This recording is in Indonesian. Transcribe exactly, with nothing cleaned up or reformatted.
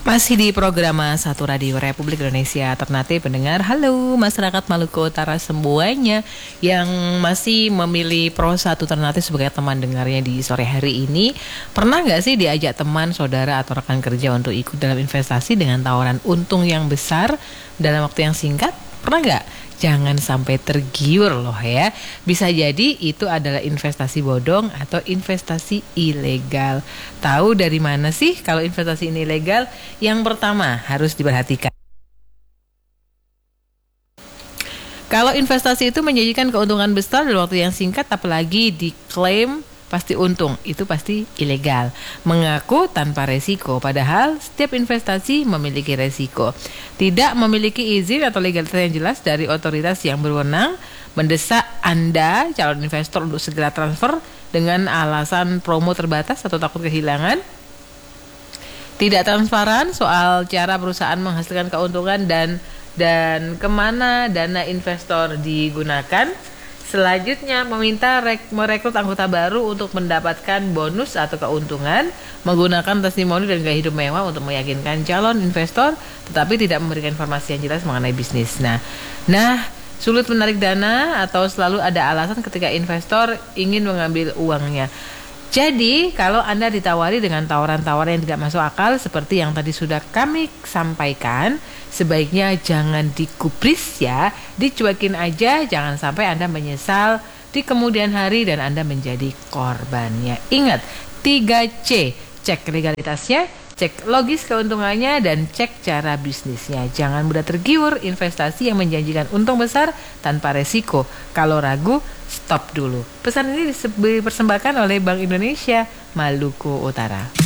Masih di program Satu Radio Republik Indonesia Ternate pendengar. Halo masyarakat Maluku Utara semuanya yang masih memilih Pro Satu Ternate sebagai teman dengarnya di sore hari ini. Pernah gak sih diajak teman, saudara atau rekan kerja untuk ikut dalam investasi dengan tawaran untung yang besar dalam waktu yang singkat? Pernah gak? Jangan sampai tergiur loh ya. Bisa jadi itu adalah investasi bodong atau investasi ilegal. Tahu dari mana sih kalau investasi ini ilegal? Yang pertama harus diperhatikan. Kalau investasi itu menjanjikan keuntungan besar dalam waktu yang singkat, apalagi diklaim pasti untung, itu pasti ilegal. Mengaku tanpa resiko, padahal setiap investasi memiliki resiko. Tidak memiliki izin atau legalitas yang jelas dari otoritas yang berwenang, mendesak Anda, calon investor, untuk segera transfer dengan alasan promo terbatas atau takut kehilangan. Tidak transparan soal cara perusahaan menghasilkan keuntungan dan dan kemana dana investor digunakan. Selanjutnya, meminta rek- merekrut anggota baru untuk mendapatkan bonus atau keuntungan, menggunakan testimoni dan gaya hidup mewah untuk meyakinkan calon investor, tetapi tidak memberikan informasi yang jelas mengenai bisnis. Nah, nah, sulit menarik dana atau selalu ada alasan ketika investor ingin mengambil uangnya. Jadi, kalau Anda ditawari dengan tawaran-tawaran yang tidak masuk akal seperti yang tadi sudah kami sampaikan, sebaiknya jangan digubris ya, dicuekin aja, jangan sampai Anda menyesal di kemudian hari dan Anda menjadi korbannya. Ingat, tiga C, cek legalitasnya, cek logis keuntungannya, dan cek cara bisnisnya. Jangan mudah tergiur investasi yang menjanjikan untung besar tanpa resiko. Kalau ragu, stop dulu. Pesan ini dipersembahkan oleh Bank Indonesia Maluku Utara.